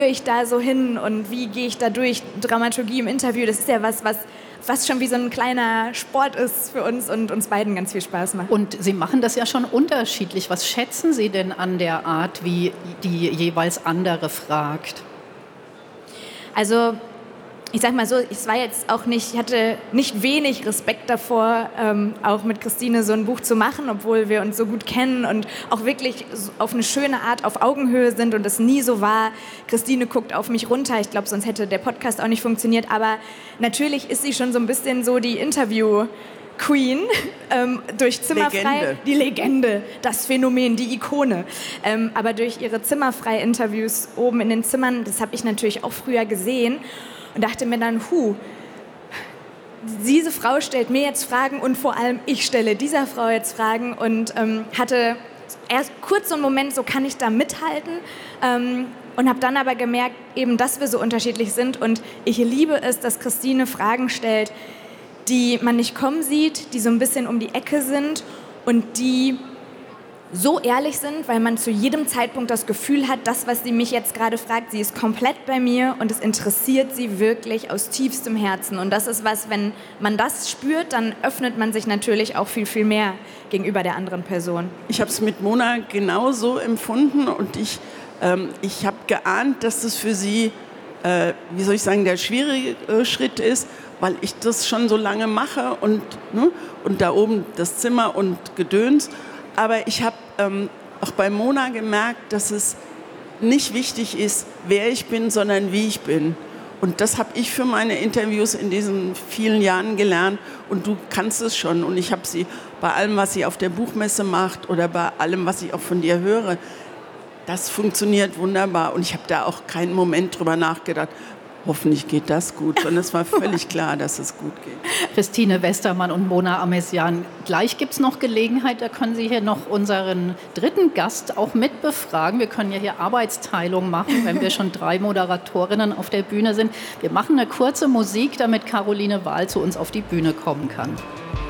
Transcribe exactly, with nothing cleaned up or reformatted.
ich da so hin und wie gehe ich da durch? Dramaturgie im Interview, das ist ja was, was fast schon wie so ein kleiner Sport ist für uns und uns beiden ganz viel Spaß macht. Und Sie machen das ja schon unterschiedlich. Was schätzen Sie denn an der Art, wie die jeweils andere fragt? Also ich sag mal so, es war jetzt auch nicht, ich hatte nicht wenig Respekt davor, ähm, auch mit Christine so ein Buch zu machen, obwohl wir uns so gut kennen und auch wirklich auf eine schöne Art auf Augenhöhe sind und es nie so war, Christine guckt auf mich runter. Ich glaube, sonst hätte der Podcast auch nicht funktioniert. Aber natürlich ist sie schon so ein bisschen so die Interview-Queen, ähm, durch Zimmerfrei, Legende. die Legende, das Phänomen, die Ikone. Ähm, aber durch ihre Zimmerfrei-Interviews oben in den Zimmern, das habe ich natürlich auch früher gesehen. Und dachte mir dann, hu, diese Frau stellt mir jetzt Fragen und vor allem ich stelle dieser Frau jetzt Fragen und ähm, hatte erst kurz so einen Moment, so kann ich da mithalten ähm, und habe dann aber gemerkt, eben, dass wir so unterschiedlich sind und ich liebe es, dass Christine Fragen stellt, die man nicht kommen sieht, die so ein bisschen um die Ecke sind und die so ehrlich sind, weil man zu jedem Zeitpunkt das Gefühl hat, das, was sie mich jetzt gerade fragt, sie ist komplett bei mir und es interessiert sie wirklich aus tiefstem Herzen. Und das ist was, wenn man das spürt, dann öffnet man sich natürlich auch viel, viel mehr gegenüber der anderen Person. Ich habe es mit Mona genauso empfunden und ich, ähm, ich habe geahnt, dass das für sie, äh, wie soll ich sagen, der schwierige äh, Schritt ist, weil ich das schon so lange mache und, ne, und da oben das Zimmer und Gedöns. Aber ich habe ähm, auch bei Mona gemerkt, dass es nicht wichtig ist, wer ich bin, sondern wie ich bin. Und das habe ich für meine Interviews in diesen vielen Jahren gelernt. Und du kannst es schon. Und ich habe sie bei allem, was sie auf der Buchmesse macht oder bei allem, was ich auch von dir höre, das funktioniert wunderbar. Und ich habe da auch keinen Moment drüber nachgedacht, hoffentlich geht das gut, sondern es war völlig klar, dass es gut geht. Christine Westermann und Mona Amesian, gleich gibt es noch Gelegenheit, da können Sie hier noch unseren dritten Gast auch mit befragen. Wir können ja hier Arbeitsteilung machen, wenn wir schon drei Moderatorinnen auf der Bühne sind. Wir machen eine kurze Musik, damit Caroline Wahl zu uns auf die Bühne kommen kann.